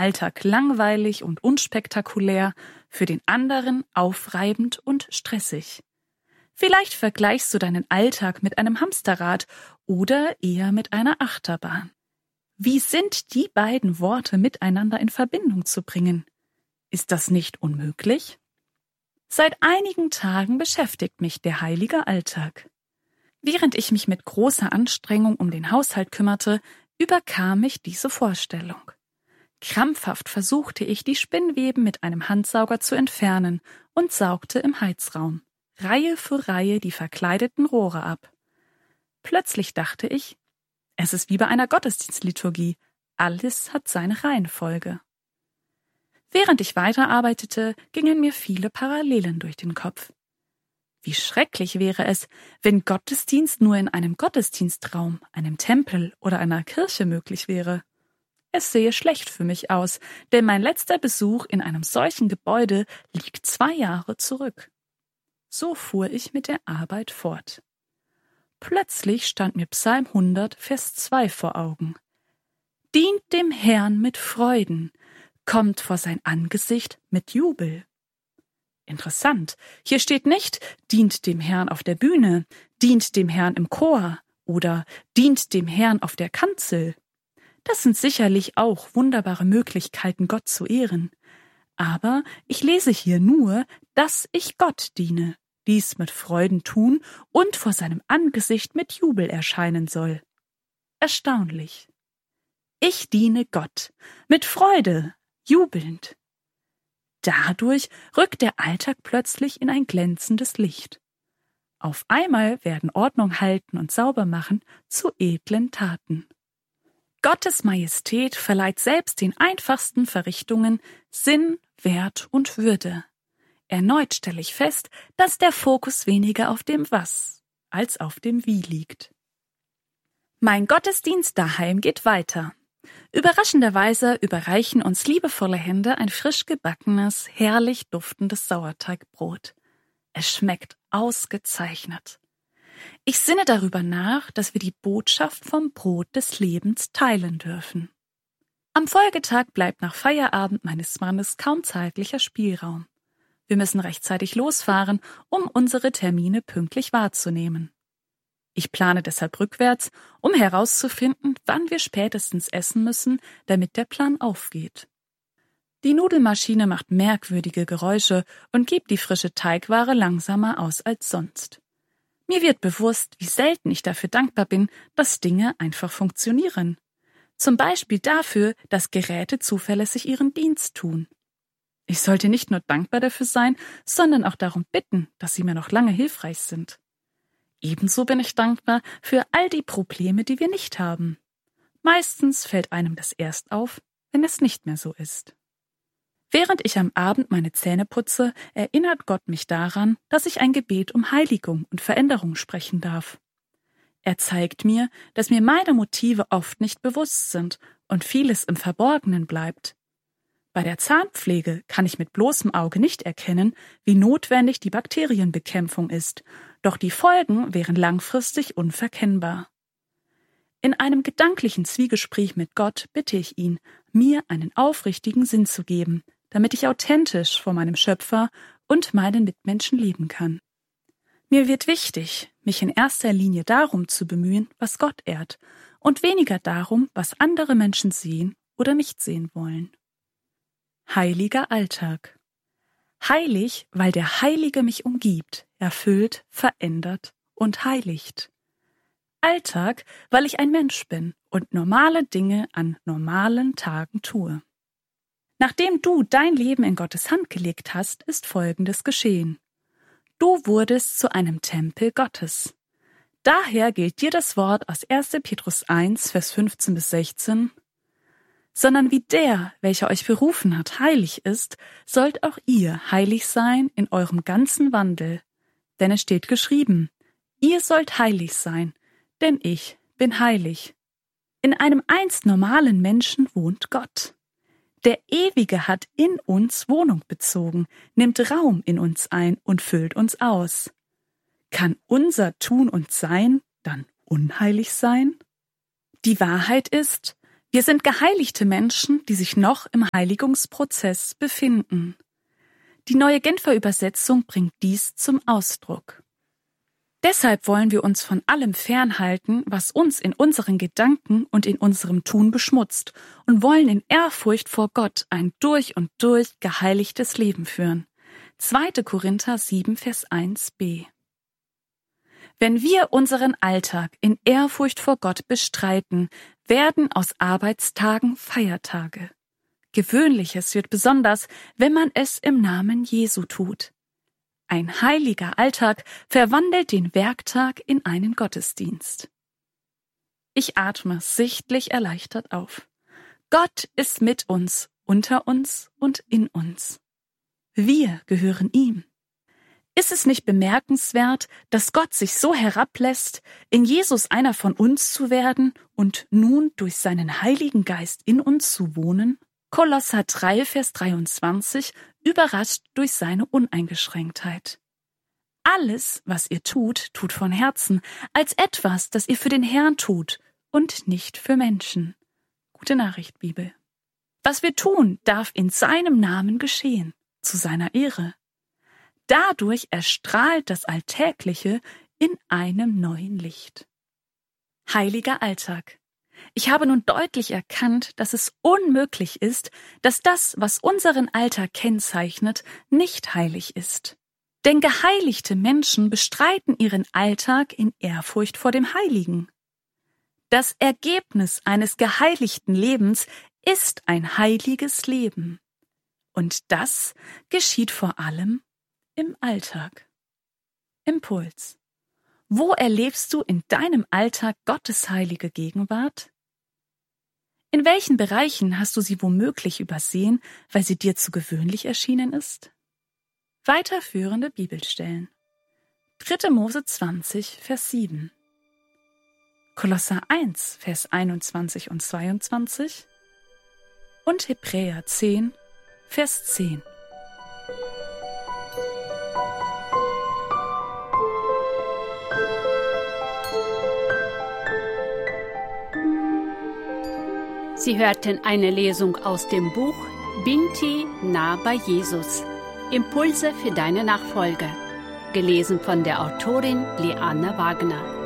Alltag langweilig und unspektakulär, für den anderen aufreibend und stressig. Vielleicht vergleichst du deinen Alltag mit einem Hamsterrad oder eher mit einer Achterbahn. Wie sind die beiden Worte miteinander in Verbindung zu bringen? Ist das nicht unmöglich? Seit einigen Tagen beschäftigt mich der heilige Alltag. Während ich mich mit großer Anstrengung um den Haushalt kümmerte, überkam mich diese Vorstellung. Krampfhaft versuchte ich, die Spinnweben mit einem Handsauger zu entfernen und saugte im Heizraum, Reihe für Reihe, die verkleideten Rohre ab. Plötzlich dachte ich, es ist wie bei einer Gottesdienstliturgie, alles hat seine Reihenfolge. Während ich weiterarbeitete, gingen mir viele Parallelen durch den Kopf. Wie schrecklich wäre es, wenn Gottesdienst nur in einem Gottesdienstraum, einem Tempel oder einer Kirche möglich wäre. Es sehe schlecht für mich aus, denn mein letzter Besuch in einem solchen Gebäude liegt 2 Jahre zurück. So fuhr ich mit der Arbeit fort. Plötzlich stand mir Psalm 100, Vers 2 vor Augen. Dient dem Herrn mit Freuden, kommt vor sein Angesicht mit Jubel. Interessant, hier steht nicht, dient dem Herrn auf der Bühne, dient dem Herrn im Chor oder dient dem Herrn auf der Kanzel. Das sind sicherlich auch wunderbare Möglichkeiten, Gott zu ehren. Aber ich lese hier nur, dass ich Gott diene, dies mit Freuden tun und vor seinem Angesicht mit Jubel erscheinen soll. Erstaunlich. Ich diene Gott, mit Freude, jubelnd. Dadurch rückt der Alltag plötzlich in ein glänzendes Licht. Auf einmal werden Ordnung halten und sauber machen zu edlen Taten. Gottes Majestät verleiht selbst den einfachsten Verrichtungen Sinn, Wert und Würde. Erneut stelle ich fest, dass der Fokus weniger auf dem Was als auf dem Wie liegt. Mein Gottesdienst daheim geht weiter. Überraschenderweise überreichen uns liebevolle Hände ein frisch gebackenes, herrlich duftendes Sauerteigbrot. Es schmeckt ausgezeichnet. Ich sinne darüber nach, dass wir die Botschaft vom Brot des Lebens teilen dürfen. Am Folgetag bleibt nach Feierabend meines Mannes kaum zeitlicher Spielraum. Wir müssen rechtzeitig losfahren, um unsere Termine pünktlich wahrzunehmen. Ich plane deshalb rückwärts, um herauszufinden, wann wir spätestens essen müssen, damit der Plan aufgeht. Die Nudelmaschine macht merkwürdige Geräusche und gibt die frische Teigware langsamer aus als sonst. Mir wird bewusst, wie selten ich dafür dankbar bin, dass Dinge einfach funktionieren. Zum Beispiel dafür, dass Geräte zuverlässig ihren Dienst tun. Ich sollte nicht nur dankbar dafür sein, sondern auch darum bitten, dass sie mir noch lange hilfreich sind. Ebenso bin ich dankbar für all die Probleme, die wir nicht haben. Meistens fällt einem das erst auf, wenn es nicht mehr so ist. Während ich am Abend meine Zähne putze, erinnert Gott mich daran, dass ich ein Gebet um Heiligung und Veränderung sprechen darf. Er zeigt mir, dass mir meine Motive oft nicht bewusst sind und vieles im Verborgenen bleibt. Bei der Zahnpflege kann ich mit bloßem Auge nicht erkennen, wie notwendig die Bakterienbekämpfung ist, doch die Folgen wären langfristig unverkennbar. In einem gedanklichen Zwiegespräch mit Gott bitte ich ihn, mir einen aufrichtigen Sinn zu geben, damit ich authentisch vor meinem Schöpfer und meinen Mitmenschen leben kann. Mir wird wichtig, mich in erster Linie darum zu bemühen, was Gott ehrt, und weniger darum, was andere Menschen sehen oder nicht sehen wollen. Heiliger Alltag. Heilig, weil der Heilige mich umgibt, erfüllt, verändert und heiligt. Alltag, weil ich ein Mensch bin und normale Dinge an normalen Tagen tue. Nachdem du dein Leben in Gottes Hand gelegt hast, ist Folgendes geschehen. Du wurdest zu einem Tempel Gottes. Daher gilt dir das Wort aus 1. Petrus 1, Vers 15 bis 16, sondern wie der, welcher euch berufen hat, heilig ist, sollt auch ihr heilig sein in eurem ganzen Wandel. Denn es steht geschrieben, ihr sollt heilig sein, denn ich bin heilig. In einem einst normalen Menschen wohnt Gott. Der Ewige hat in uns Wohnung bezogen, nimmt Raum in uns ein und füllt uns aus. Kann unser Tun und Sein dann unheilig sein? Die Wahrheit ist, Wir sind geheiligte Menschen, die sich noch im Heiligungsprozess befinden. Die Neue Genfer Übersetzung bringt dies zum Ausdruck. Deshalb wollen wir uns von allem fernhalten, was uns in unseren Gedanken und in unserem Tun beschmutzt, und wollen in Ehrfurcht vor Gott ein durch und durch geheiligtes Leben führen. 2. Korinther 7, Vers 1b. Wenn wir unseren Alltag in Ehrfurcht vor Gott bestreiten, werden aus Arbeitstagen Feiertage. Gewöhnliches wird besonders, wenn man es im Namen Jesu tut. Ein heiliger Alltag verwandelt den Werktag in einen Gottesdienst. Ich atme sichtlich erleichtert auf. Gott ist mit uns, unter uns und in uns. Wir gehören ihm. Ist es nicht bemerkenswert, dass Gott sich so herablässt, in Jesus einer von uns zu werden und nun durch seinen Heiligen Geist in uns zu wohnen? Kolosser 3, Vers 23, überrascht durch seine Uneingeschränktheit. Alles, was ihr tut, tut von Herzen, als etwas, das ihr für den Herrn tut und nicht für Menschen. Gute Nachricht, Bibel. Was wir tun, darf in seinem Namen geschehen, zu seiner Ehre. Dadurch erstrahlt das Alltägliche in einem neuen Licht. Heiliger Alltag. Ich habe nun deutlich erkannt, dass es unmöglich ist, dass das, was unseren Alltag kennzeichnet, nicht heilig ist. Denn geheiligte Menschen bestreiten ihren Alltag in Ehrfurcht vor dem Heiligen. Das Ergebnis eines geheiligten Lebens ist ein heiliges Leben. Und das geschieht vor allem im Alltag. Impuls. Wo erlebst du in deinem Alltag Gottes heilige Gegenwart? In welchen Bereichen hast du sie womöglich übersehen, weil sie dir zu gewöhnlich erschienen ist? Weiterführende Bibelstellen. 3. Mose 20, Vers 7. Kolosser 1, Vers 21 und 22. Und Hebräer 10, Vers 10. Sie hörten eine Lesung aus dem Buch Binti nah bei Jesus. Impulse für deine Nachfolge. Gelesen von der Autorin Liane Wagner.